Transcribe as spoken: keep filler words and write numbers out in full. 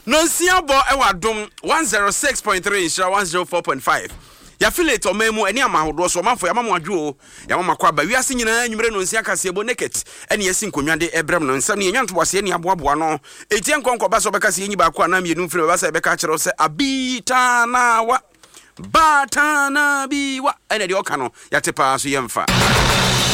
Nonsia bo ewa dom one oh six point three insha one oh four point five. Ya affiliate omemu eni amahodo so manfo ya mamu adwo ya mama kwa ba wiase nyina anwumre nonsia kase bo naked eni yesi nkonwade ebrem no nsam ne nyanto wase eni aboaboa no etie nkonko ba so beka se enyi ba kwa na mienu mfire ba sa beka kire se abita na wa bata na biwa ene de oka no ya tepa so yemfa